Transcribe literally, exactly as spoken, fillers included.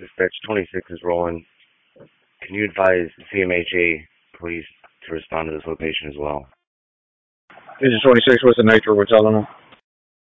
Dispatch twenty-six is rolling. Can you advise C M H A police to respond to this location as well? This is twenty-six. What's the nature of what's telling them?